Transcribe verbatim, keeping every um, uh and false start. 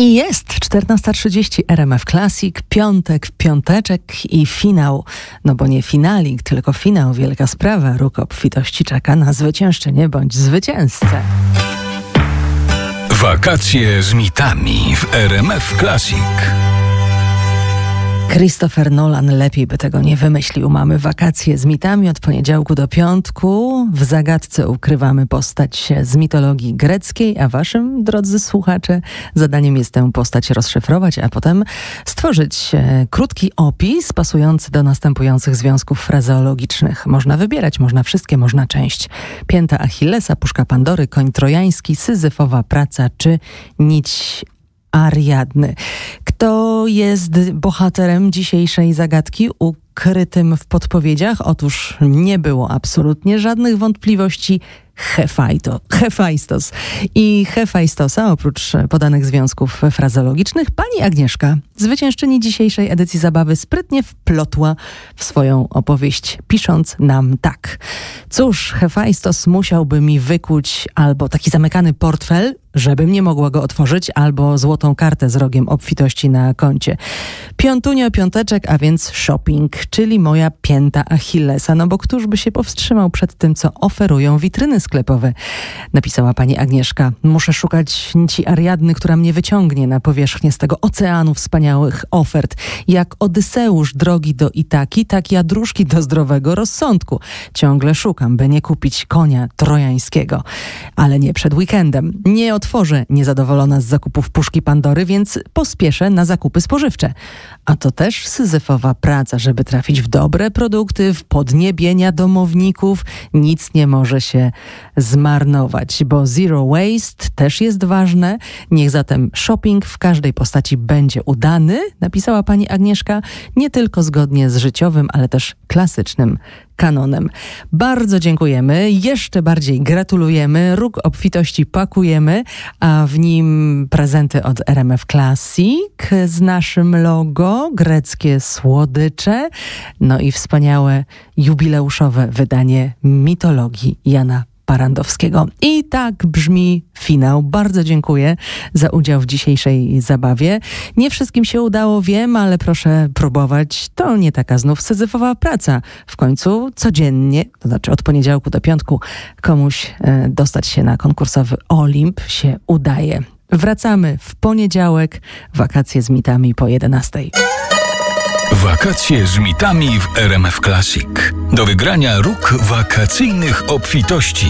I jest czternasta trzydzieści R M F Classic, piątek, piąteczek i finał. No bo nie finalik, tylko finał, wielka sprawa. Róg obfitości czeka na zwyciężczynię bądź zwycięzcę. Wakacje z mitami w R M F Classic. Christopher Nolan lepiej by tego nie wymyślił. Mamy wakacje z mitami od poniedziałku do piątku. W zagadce ukrywamy postać z mitologii greckiej, a waszym, drodzy słuchacze, zadaniem jest tę postać rozszyfrować, a potem stworzyć e, krótki opis pasujący do następujących związków frazeologicznych. Można wybierać, można wszystkie, można część. Pięta Achillesa, puszka Pandory, koń trojański, syzyfowa praca czy nić Ariadny. Kto jest bohaterem dzisiejszej zagadki ukrytym w podpowiedziach? Otóż nie było absolutnie żadnych wątpliwości. Hefajto, Hefajstos. I Hefajstosa, oprócz podanych związków frazeologicznych, pani Agnieszka, zwyciężczyni dzisiejszej edycji zabawy, sprytnie wplotła w swoją opowieść, pisząc nam tak. Cóż, Hefajstos musiałby mi wykuć albo taki zamykany portfel, żebym nie mogła go otworzyć, albo złotą kartę z rogiem obfitości na koncie. Piątunio, piąteczek, a więc shopping, czyli moja pięta Achillesa. No bo któż by się powstrzymał przed tym, co oferują witryny sklepowe? Napisała pani Agnieszka. Muszę szukać nici Ariadny, która mnie wyciągnie na powierzchnię z tego oceanu wspaniałych ofert. Jak Odyseusz drogi do Itaki, tak ja dróżki do zdrowego rozsądku. Ciągle szukam, by nie kupić konia trojańskiego. Ale nie przed weekendem. Nie otworzę niezadowolona z zakupów puszki Pandory, więc pospieszę na zakupy spożywcze. A to też syzyfowa praca, żeby trafić w dobre produkty, w podniebienia domowników. Nic nie może się zmarnować, bo zero waste też jest ważne. Niech zatem shopping w każdej postaci będzie udany, napisała pani Agnieszka, nie tylko zgodnie z życiowym, ale też klasycznym kanonem. Bardzo dziękujemy, jeszcze bardziej gratulujemy, róg obfitości pakujemy, a w nim prezenty od R M F Classic z naszym logo, greckie słodycze, no i wspaniałe jubileuszowe wydanie mitologii Jana Parandowskiego. I tak brzmi finał. Bardzo dziękuję za udział w dzisiejszej zabawie. Nie wszystkim się udało, wiem, ale proszę próbować. To nie taka znów syzyfowa praca. W końcu codziennie, to znaczy od poniedziałku do piątku, komuś e, dostać się na konkursowy Olimp się udaje. Wracamy w poniedziałek. Wakacje z mitami po jedenastej. Wakacje z mitami w R M F Classic. Do wygrania róg wakacyjnych obfitości.